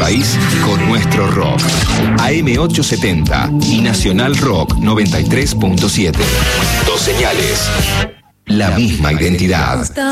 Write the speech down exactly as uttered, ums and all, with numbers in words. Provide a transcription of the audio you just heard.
país con nuestro rock. A M ochocientos setenta y Nacional Rock noventa y tres punto siete. Dos señales. La misma identidad.